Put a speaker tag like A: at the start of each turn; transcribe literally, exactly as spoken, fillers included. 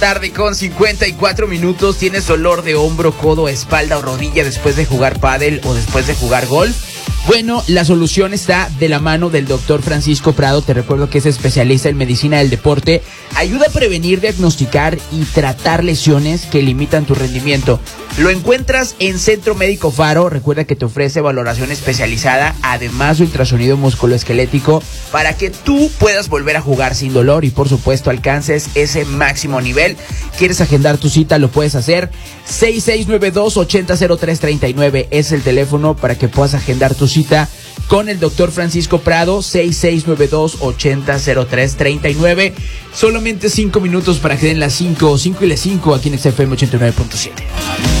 A: Tarde con cincuenta y cuatro minutos. ¿Tienes dolor de hombro, codo, espalda o rodilla después de jugar pádel o después de jugar golf? Bueno, la solución está de la mano del doctor Francisco Prado. Te recuerdo que es especialista en medicina del deporte. Ayuda a prevenir, diagnosticar y tratar lesiones que limitan tu rendimiento. Lo encuentras en Centro Médico Faro. Recuerda que te ofrece valoración especializada, además de ultrasonido musculoesquelético, para que tú puedas volver a jugar sin dolor y por supuesto alcances ese máximo nivel. ¿Quieres agendar tu cita? Lo puedes hacer. seis seis nueve dos, ocho cero cero tres tres nueve es el teléfono para que puedas agendar tu cita con el doctor Francisco Prado. Seis seis nueve dos, ocho cero cero tres tres nueve. Solamente cinco minutos para que den las cinco, cinco y las cinco aquí en X F M ochenta y nueve punto siete.